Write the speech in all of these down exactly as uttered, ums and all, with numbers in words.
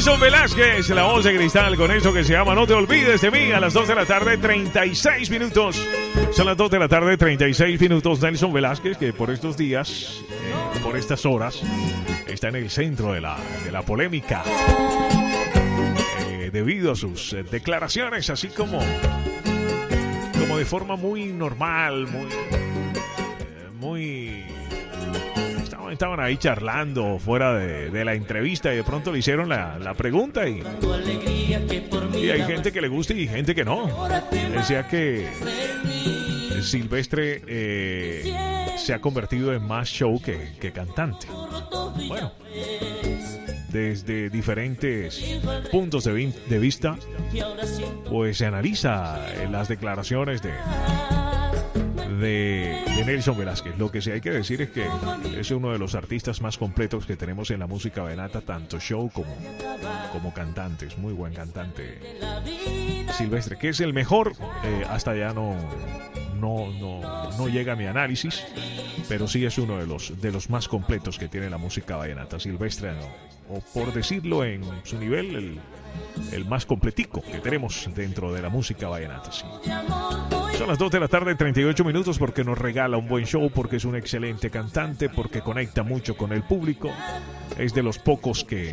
Nelson Velázquez, la voz de cristal, con eso que se llama No te olvides de mí, a las dos de la tarde, treinta y seis minutos. Son las dos de la tarde, treinta y seis minutos. Nelson Velázquez, que por estos días, eh, por estas horas, está en el centro de la, de la polémica. Eh, debido a sus eh, declaraciones, así como, como de forma muy normal, muy... Eh, muy estaban ahí charlando fuera de, de la entrevista y de pronto le hicieron la, la pregunta y, y hay gente que le gusta y gente que no. Decía que Silvestre eh, se ha convertido en más show que, que cantante. Bueno, desde diferentes puntos de, vi- de vista, pues se analiza eh, las declaraciones de De, de Nelson Velázquez. Lo que sí hay que decir es que es uno de los artistas más completos que tenemos en la música vallenata, tanto show como, como cantante. Es muy buen cantante Silvestre. Que es el mejor, eh, hasta allá no, no, no, no llega a mi análisis, pero sí es uno de los, de los más completos que tiene la música vallenata. Silvestre, ¿no? O por decirlo en su nivel, el, el más completico que tenemos dentro de la música vallenata. Sí. Son las dos de la tarde, treinta y ocho minutos, porque nos regala un buen show, porque es un excelente cantante, porque conecta mucho con el público. Es de los pocos que,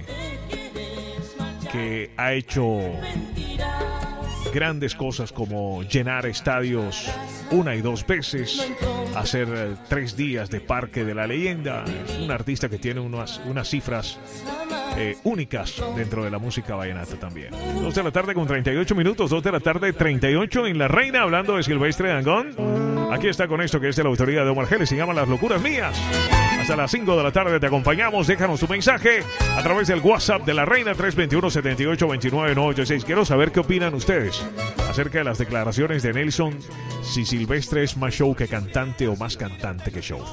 que ha hecho grandes cosas como llenar estadios una y dos veces, hacer eh, tres días de Parque de la Leyenda. Es un artista que tiene unas, unas cifras eh, únicas dentro de la música vallenata también. dos de la tarde con treinta y ocho minutos, dos de la tarde treinta y ocho en La Reina, hablando de Silvestre Dangond. Aquí está con esto que es de la autoría de Omar Geles, se llama Las Locuras Mías. Hasta las cinco de la tarde te acompañamos. Déjanos tu mensaje a través del WhatsApp de La Reina, tres dos uno, siete ocho dos nueve nueve ocho seis. Quiero saber qué opinan ustedes acerca de las declaraciones de Nelson, si Silvestre es más show que cantante o más cantante que show.